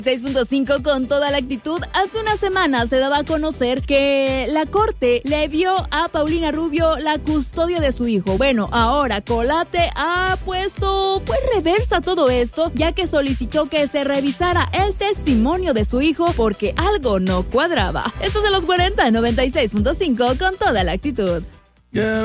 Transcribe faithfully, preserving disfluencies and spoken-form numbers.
seis punto cinco con toda la actitud. Hace una semana se daba a conocer que la corte le dio a Paulina Rubio la custodia de su hijo. Bueno, ahora Colate ha puesto pues reversa todo esto, ya que solicitó que se revisara el testimonio de su hijo porque algo no cuadraba. Esto es de los cuarenta, noventa y seis punto cinco con toda la actitud. Yeah.